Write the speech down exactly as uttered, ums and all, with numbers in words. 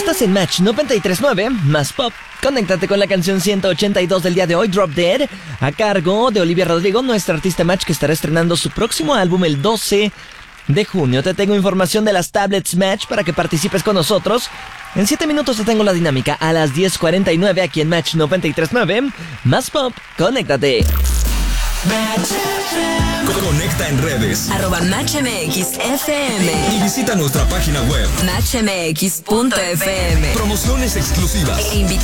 Estás en Match noventa y tres punto nueve, más pop. Conéctate con la canción ciento ochenta y dos del día de hoy, Drop Dead, a cargo de Olivia Rodrigo, nuestra artista Match, que estará estrenando su próximo álbum el doce de junio. Te tengo información de las tablets Match para que participes con nosotros. En siete minutos te tengo la dinámica a las diez cuarenta y nueve aquí en Match noventa y tres punto nueve, más pop. Conéctate. Conecta en redes arroba Match M X F M y visita nuestra página web match m x punto f m. Promociones exclusivas E